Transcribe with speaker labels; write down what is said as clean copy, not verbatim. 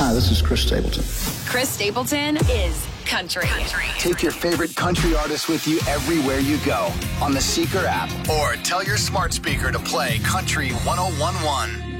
Speaker 1: Hi, this is Chris Stapleton.
Speaker 2: Chris Stapleton is country.
Speaker 3: Take your favorite country artist with you everywhere you go on the Seeker app, or tell your smart speaker to play Country 1011.